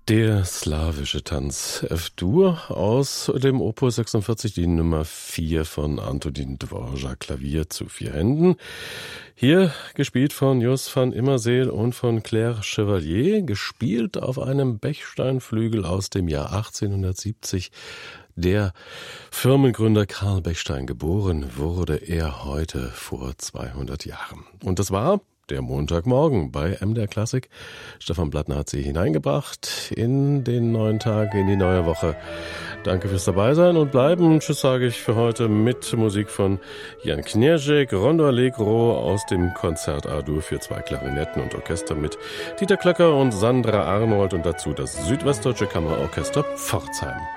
Der slawische Tanz F-Dur aus dem Opus 46, die Nummer 4 von Antonín Dvořák, Klavier zu 4 Händen. Hier gespielt von Jos van Immerseel und von Claire Chevalier, gespielt auf einem Bechsteinflügel aus dem Jahr 1870. Der Firmengründer Carl Bechstein, geboren wurde er heute vor 200 Jahren. Und das war der Montagmorgen bei MDR Klassik. Stefan Blattner hat Sie hineingebracht in den neuen Tag, in die neue Woche. Danke fürs Dabeisein und bleiben. Tschüss sage ich für heute mit Musik von Jan Knierzek, Rondo Allegro aus dem Konzert A-Dur für 2 Klarinetten und Orchester mit Dieter Klöcker und Sandra Arnold und dazu das Südwestdeutsche Kammerorchester Pforzheim.